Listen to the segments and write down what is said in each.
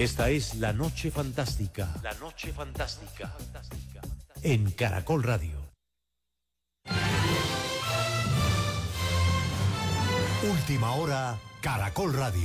Esta es La Noche Fantástica. La Noche Fantástica. En Caracol Radio. Última hora, Caracol Radio.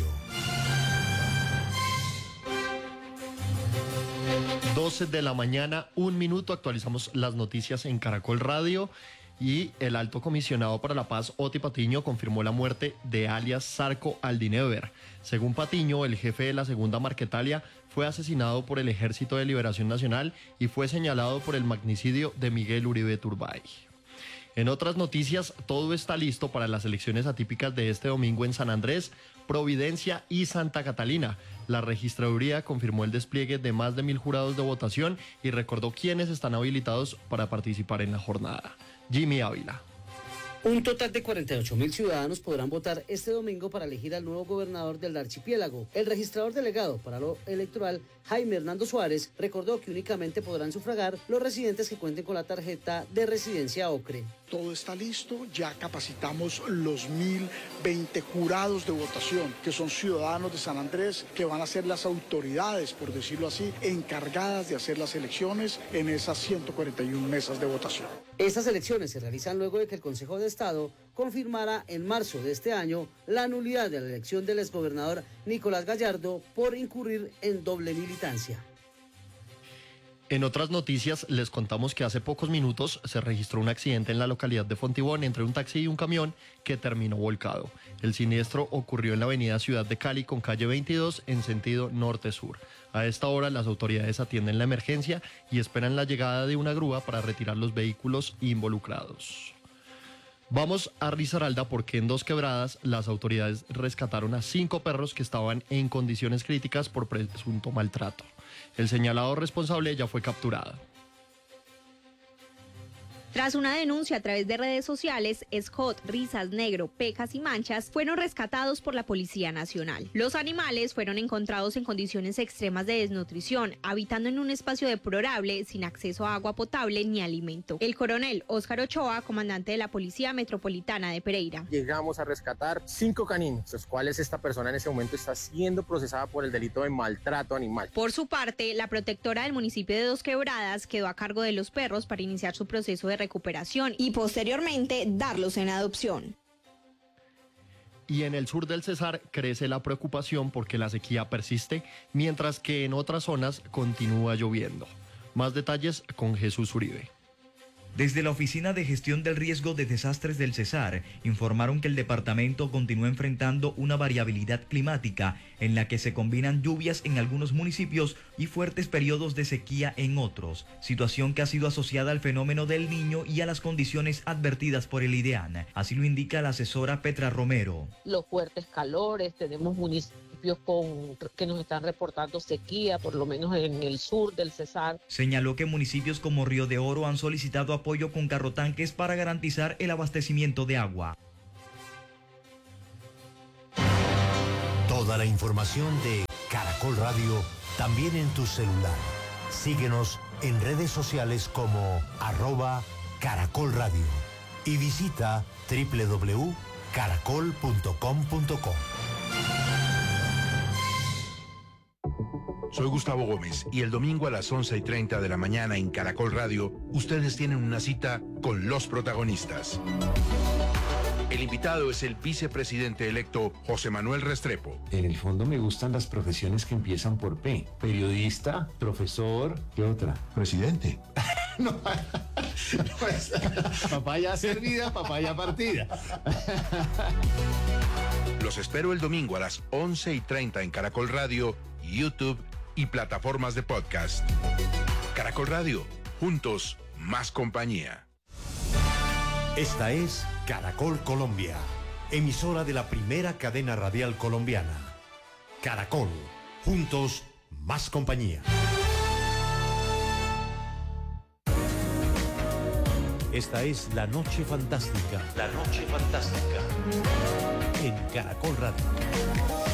12 de la mañana, 1 minuto, actualizamos las noticias en Caracol Radio. Y el alto comisionado para la paz, Oti Patiño, confirmó la muerte de alias Zarco Aldinever. Según Patiño, el jefe de la segunda Marquetalia fue asesinado por el Ejército de Liberación Nacional y fue señalado por el magnicidio de Miguel Uribe Turbay. En otras noticias, todo está listo para las elecciones atípicas de este domingo en San Andrés, Providencia y Santa Catalina. La registraduría confirmó el despliegue de más de 1.000 jurados de votación y recordó quiénes están habilitados para participar en la jornada. Jimmy Ávila. Un total de 48.000 ciudadanos podrán votar este domingo para elegir al nuevo gobernador del archipiélago. El registrador delegado para lo electoral, Jaime Hernando Suárez, recordó que únicamente podrán sufragar los residentes que cuenten con la tarjeta de residencia OCRE. Todo está listo, ya capacitamos los 1.020 jurados de votación, que son ciudadanos de San Andrés, que van a ser las autoridades, por decirlo así, encargadas de hacer las elecciones en esas 141 mesas de votación. Estas elecciones se realizan luego de que el Consejo de Estado confirmara en marzo de este año la nulidad de la elección del exgobernador Nicolás Gallardo por incurrir en doble militancia. En otras noticias, les contamos que hace pocos minutos se registró un accidente en la localidad de Fontibón entre un taxi y un camión que terminó volcado. El siniestro ocurrió en la avenida Ciudad de Cali con calle 22 en sentido norte-sur. A esta hora las autoridades atienden la emergencia y esperan la llegada de una grúa para retirar los vehículos involucrados. Vamos a Risaralda porque en Dos Quebradas las autoridades rescataron a 5 perros que estaban en condiciones críticas por presunto maltrato. El señalado responsable ya fue capturado. Tras una denuncia a través de redes sociales, Scott, Risas, Negro, Pecas y Manchas fueron rescatados por la Policía Nacional. Los animales fueron encontrados en condiciones extremas de desnutrición, habitando en un espacio deplorable, sin acceso a agua potable ni alimento. El coronel Óscar Ochoa, comandante de la Policía Metropolitana de Pereira. Llegamos a rescatar 5 caninos, los cuales esta persona en ese momento está siendo procesada por el delito de maltrato animal. Por su parte, la protectora del municipio de Dos Quebradas quedó a cargo de los perros para iniciar su proceso de recuperación y posteriormente darlos en adopción. Y en el sur del Cesar crece la preocupación porque la sequía persiste, mientras que en otras zonas continúa lloviendo. Más detalles con Jesús Uribe. Desde la Oficina de Gestión del Riesgo de Desastres del Cesar, informaron que el departamento continúa enfrentando una variabilidad climática en la que se combinan lluvias en algunos municipios y fuertes periodos de sequía en otros, situación que ha sido asociada al fenómeno del Niño y a las condiciones advertidas por el IDEAN. Así lo indica la asesora Petra Romero. Los fuertes calores, tenemos municipios que nos están reportando sequía, por lo menos en el sur del Cesar. Señaló que municipios como Río de Oro han solicitado apoyo con carrotanques para garantizar el abastecimiento de agua. Toda la información de Caracol Radio también en tu celular. Síguenos en redes sociales como @Caracol Radio y visita www.caracol.com.co. Soy Gustavo Gómez y el domingo a las 11:30 de la mañana en Caracol Radio, ustedes tienen una cita con los protagonistas. El invitado es el vicepresidente electo José Manuel Restrepo. En el fondo me gustan las profesiones que empiezan por P. Periodista, profesor, ¿qué otra? Presidente. No, papaya servida, papaya partida. Los espero el domingo a las 11:30 en Caracol Radio, YouTube y plataformas de podcast. Caracol Radio, juntos, más compañía. Esta es Caracol Colombia, emisora de la primera cadena radial colombiana. Caracol, juntos, más compañía. Esta es La Noche Fantástica. La Noche Fantástica. En Caracol Radio.